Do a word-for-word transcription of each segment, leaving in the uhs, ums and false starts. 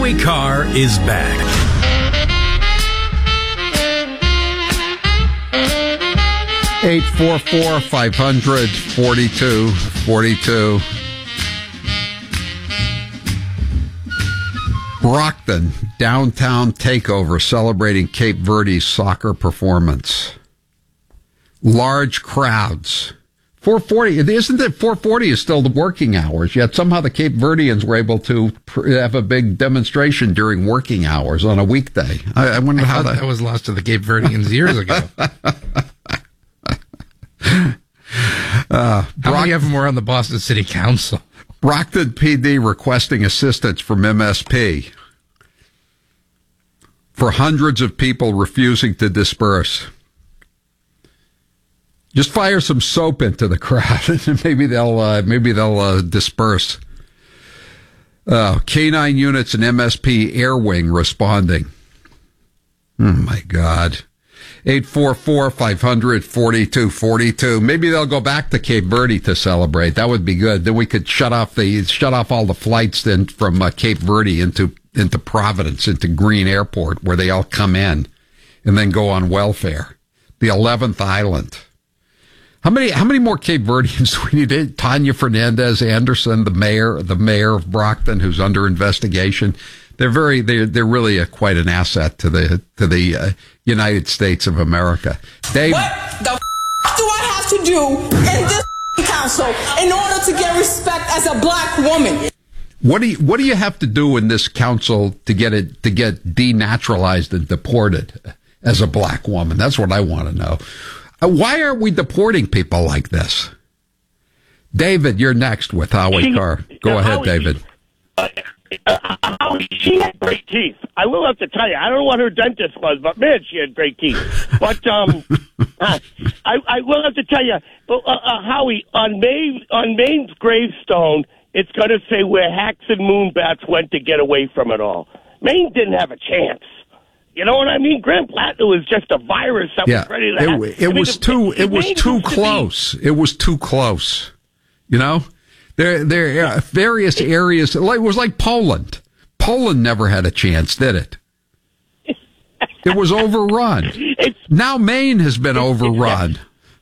Howie Carr is back. eight four four, five hundred, forty-two forty-two. Brockton, downtown takeover celebrating Cape Verde's soccer performance. Large crowds. four forty, isn't it four forty is still the working hours, yet somehow the Cape Verdeans were able to have a big demonstration during working hours on a weekday. I, I wonder I how that... that was lost to the Cape Verdeans years ago. Uh, How Brock- many of them were on the Boston City Council? Brockton P D requesting assistance from M S P for hundreds of people refusing to disperse. Just fire some soap into the crowd, and maybe they'll uh, maybe they'll uh, disperse. Uh, K nine units and M S P Air Wing responding. Oh my God. eight four four, five hundred, forty-two forty-two. Maybe they'll go back to Cape Verde to celebrate. That would be good. Then we could shut off the shut off all the flights then from uh, Cape Verde into into Providence, into Green Airport, where they all come in and then go on welfare. The eleventh island. How many how many more Cape Verdeans do we need? Tanya Fernandez Anderson, the mayor, the mayor of Brockton, who's under investigation. They're very, they're, they're really a, quite an asset to the, to the uh, United States of America. Dave, what the f- do I have to do in this f- council in order to get respect as a black woman? What do you, what do you have to do in this council to get it, to get denaturalized and deported as a black woman? That's what I want to know. Uh, why are we deporting people like this? David, you're next with Howie Carr. Go ahead, Howie, David. Uh, Uh, Howie, she had great teeth. I will have to tell you, I don't know what her dentist was, but man, she had great teeth. But um, uh, I, I will have to tell you, uh, uh, Howie, on Maine, on Maine's gravestone, it's going to say where hacks and moonbats went to get away from it all. Maine didn't have a chance. You know what I mean? Grand Plateau was just a virus that yeah, was ready to it, happen. it, it was mean, too. It, it was Maine too used to close. be, it was too close. You know. There, there are various areas. It was like Poland. Poland never had a chance, did it? It was overrun. It's, now Maine has been overrun.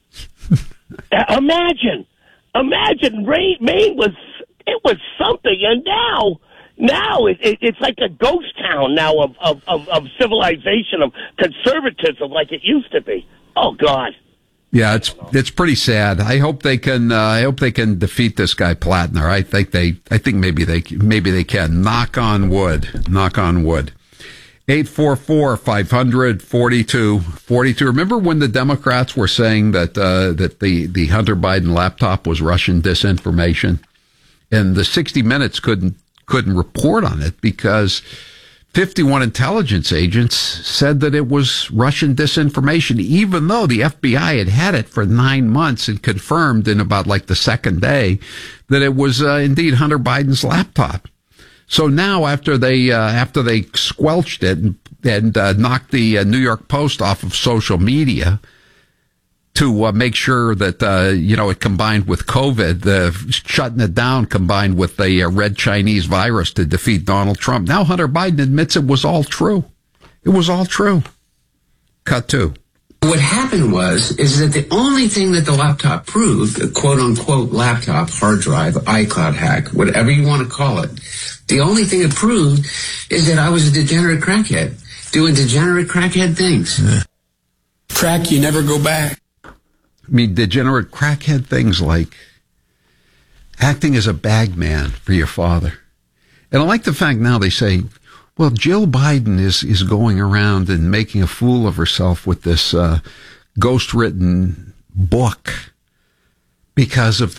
Imagine, imagine, Maine was it was something, and now, now it, it, it's like a ghost town now of, of, of, of civilization, of conservatism, like it used to be. Oh God. Yeah, it's it's pretty sad. I hope they can. Uh, I hope they can defeat this guy Platner. I think they. I think maybe they. Maybe they can. Knock on wood. Knock on wood. Eight four four five hundred forty two forty two. Remember when the Democrats were saying that uh, that the the Hunter Biden laptop was Russian disinformation, and the sixty minutes couldn't couldn't report on it because fifty-one intelligence agents said that it was Russian disinformation, even though the F B I had had it for nine months and confirmed in about like the second day that it was uh, indeed Hunter Biden's laptop. So now after they, uh, after they squelched it and, and uh, knocked the uh, New York Post off of social media to uh, make sure that, uh, you know, it combined with COVID, uh, shutting it down combined with the uh, red Chinese virus to defeat Donald Trump. Now Hunter Biden admits it was all true. It was all true. Cut two. What happened was, is that the only thing that the laptop proved, the quote-unquote laptop, hard drive, iCloud hack, whatever you want to call it, the only thing it proved is that I was a degenerate crackhead, doing degenerate crackhead things. Yeah. Crack, you never go back. I mean, degenerate crackhead things like acting as a bag man for your father. And I like the fact now they say, well, Jill Biden is, is going around and making a fool of herself with this uh, ghost-written book because of